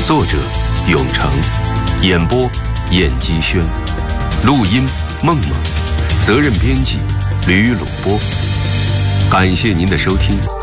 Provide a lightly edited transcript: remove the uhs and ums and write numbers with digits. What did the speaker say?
作者永成，演播燕姬轩，录音梦梦，责任编辑吕鲁波。感谢您的收听。